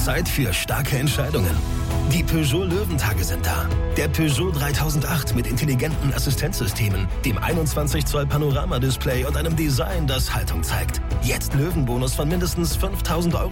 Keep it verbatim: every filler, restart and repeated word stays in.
Zeit für starke Entscheidungen. Die Peugeot Löwentage sind da. Der Peugeot dreitausendacht mit intelligenten Assistenzsystemen, dem einundzwanzig Zoll Panoramadisplay und einem Design, das Haltung zeigt. Jetzt Löwenbonus von mindestens fünftausend Euro